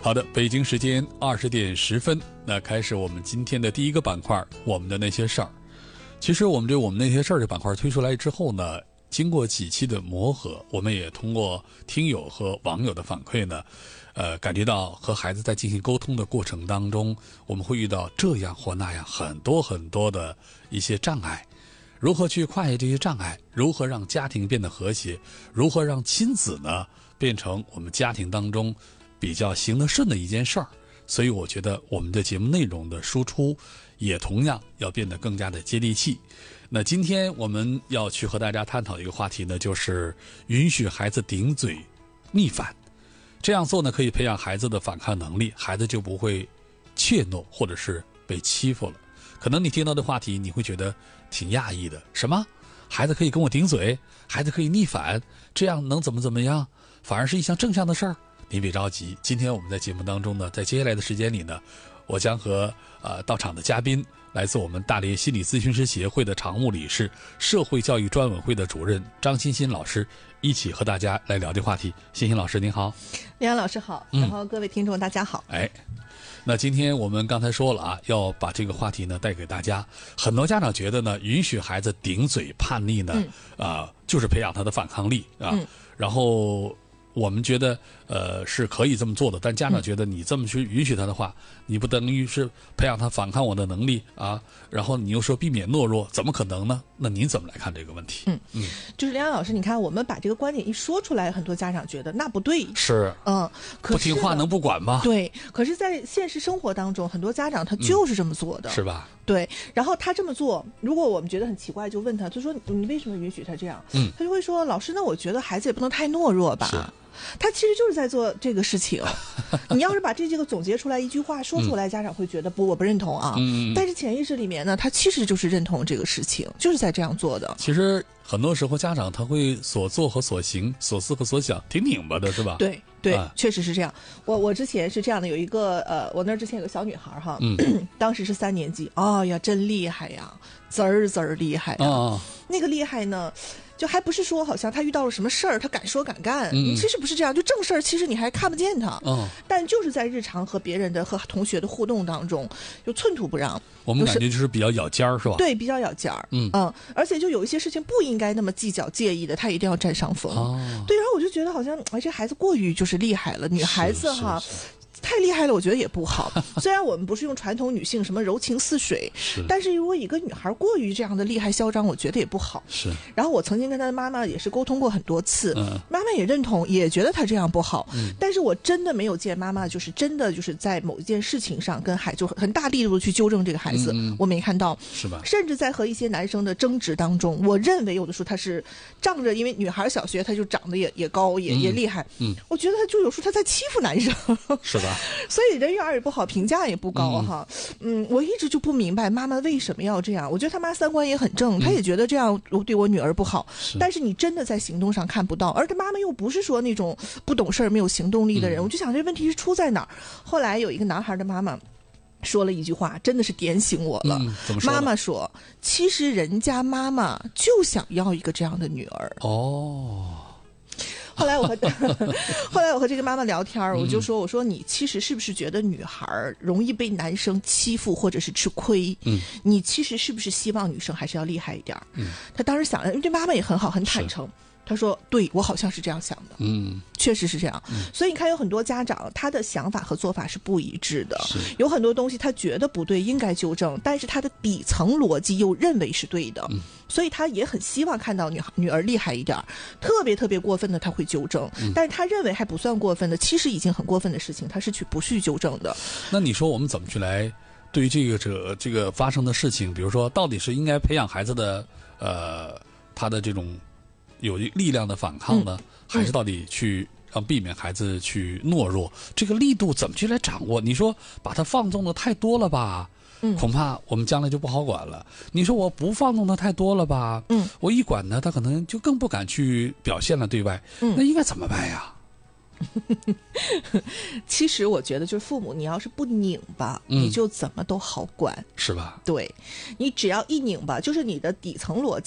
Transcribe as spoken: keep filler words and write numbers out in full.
好的，北京时间二十点十分，那开始我们今天的第一个板块，我们的那些事儿。其实我们这我们那些事儿这板块推出来之后呢，经过几期的磨合，我们也通过听友和网友的反馈呢，呃，感觉到和孩子在进行沟通的过程当中，我们会遇到这样或那样很多很多的一些障碍。如何去跨越这些障碍？如何让家庭变得和谐？如何让亲子呢变成我们家庭当中比较行得顺的一件事儿？所以我觉得我们的节目内容的输出也同样要变得更加的接地气。那今天我们要去和大家探讨一个话题呢，就是允许孩子顶嘴逆反。这样做呢，可以培养孩子的反抗能力，孩子就不会怯懦或者是被欺负了。可能你听到的话题你会觉得挺讶异的，什么孩子可以跟我顶嘴，孩子可以逆反，这样能怎么怎么样，反而是一项正向的事儿。你别着急，今天我们在节目当中呢，在接下来的时间里呢，我将和呃到场的嘉宾，来自我们大连心理咨询师协会的常务理事、社会教育专委会的主任张欣欣老师，一起和大家来聊这话题。欣欣老师您好。 梁老师好，然后各位听众大家好。 哎，那今天我们刚才说了啊，要把这个话题呢带给大家。很多家长觉得呢，允许孩子顶嘴叛逆呢，啊、嗯呃，就是培养他的反抗力啊，嗯、然后。我们觉得呃是可以这么做的，但家长觉得你这么去允许他的话，你不等于是培养他反抗我的能力啊？然后你又说避免懦弱，怎么可能呢？那您怎么来看这个问题？ 嗯嗯，就是梁老师，你看我们把这个观点一说出来，很多家长觉得那不对， 是嗯，可不听话能不管吗？ 对，可是，在现实生活当中，很多家长他就是这么做的， 嗯、是吧？ 对，然后他这么做，如果我们觉得很奇怪，就问他，就说你为什么允许他这样？嗯，他就会说，老师，那我觉得孩子也不能太懦弱吧。他其实就是在做这个事情。你要是把这这个总结出来一句话说出来，嗯、家长会觉得不，我不认同啊。嗯、但是潜意识里面呢，他其实就是认同这个事情，就是在这样做的。 其实很多时候家长他会所做和所行、所思和所想挺拧巴的，是吧？ 对对， 啊、 确实是这样。我我之前是这样的，有一个呃，我那儿之前有个小女孩哈，嗯、当时是三年级，哦呀，真厉害呀，滋儿滋儿厉害呀，哦、那个厉害呢。就还不是说好像他遇到了什么事儿，他敢说敢干，嗯、其实不是这样。就正事儿，其实你还看不见他，嗯、但就是在日常和别人的和同学的互动当中，就寸土不让。 我们感觉就是比较咬尖儿，是吧？ 对，比较咬尖儿，嗯嗯，而且就有一些事情不应该那么计较介意的，他一定要占上风。哦、对，然后我就觉得好像哎，这孩子过于就是厉害了，女孩子哈。是是是太厉害了，我觉得也不好。虽然我们不是用传统女性什么柔情似水，是但是如果一个女孩过于这样的厉害嚣张，我觉得也不好。 是。 然后我曾经跟她的妈妈也是沟通过很多次，嗯、妈妈也认同，也觉得她这样不好。嗯、但是我真的没有见妈妈就是真的就是在某一件事情上跟孩就很大力度去纠正这个孩子，嗯、我没看到， 是吧？ 甚至在和一些男生的争执当中，我认为有的时候她是仗着，因为女孩小学她就长得也也高也、嗯、也厉害，嗯，我觉得她就有时候她在欺负男生， 是吧？ 所以人缘也不好，评价也不高哈。嗯，我一直就不明白妈妈为什么要这样。我觉得他妈三观也很正，她、嗯、也觉得这样对我女儿不好。是但是你真的在行动上看不到，而她妈妈又不是说那种不懂事儿、没有行动力的人。嗯、我就想这问题是出在哪儿？后来有一个男孩的妈妈说了一句话，真的是点醒我了。 嗯、怎么说？ 妈妈说：“其实人家妈妈就想要一个这样的女儿。” 哦。 后来我和后来我和这个妈妈聊天，我就说：“我说你其实是不是觉得女孩容易被男生欺负或者是吃亏？嗯，你其实是不是希望女生还是要厉害一点？”嗯，她当时想了，因为这妈妈也很好，很坦诚。他说：“对，我好像是这样想的，嗯，确实是这样。嗯、所以你看，有很多家长他的想法和做法是不一致的，有很多东西他觉得不对，应该纠正，但是他的底层逻辑又认为是对的，嗯、所以他也很希望看到女女儿厉害一点，特别特别过分的他会纠正，嗯、但是他认为还不算过分的，其实已经很过分的事情，他是去不去纠正的。 那你说我们怎么去来对于这个这这个发生的事情，比如说到底是应该培养孩子的呃他的这种。”有力量的反抗呢，嗯、还是到底去让避免孩子去懦弱？这个力度怎么去来掌握？你说把它放纵的太多了吧？嗯，恐怕我们将来就不好管了。你说我不放纵他太多了吧？嗯，我一管呢，他可能就更不敢去表现了对外。嗯，那应该怎么办呀？ 其实我觉得就是父母，你要是不拧巴，嗯、你就怎么都好管， 是吧？ 对，你只要一拧巴，就是你的底层逻辑。